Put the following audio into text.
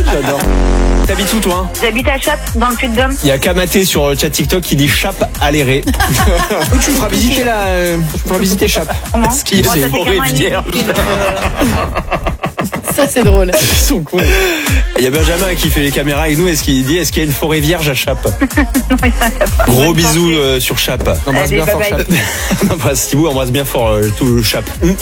J'adore. T'habites où, toi? J'habite à Chap, dans le Puy-de-Dôme. Il y a Kamaté sur le chat TikTok qui dit Chap à l'éré. Tu me feras visiter tu me feras visiter Chap. Comment? Ce qui est Moi, ça fait forêt 4 ans et demi. vierge. Ça, c'est drôle. Ils sont cons. Il y a Benjamin qui fait les caméras avec nous. Est-ce qu'il dit est-ce qu'il y a une forêt vierge à Chap? Oui, ça va pas. Gros bisous sur Chap. On embrasse Allez, bien bye fort bye. Chap. On embrasse Thibaut, on embrasse bien fort tout le Chap.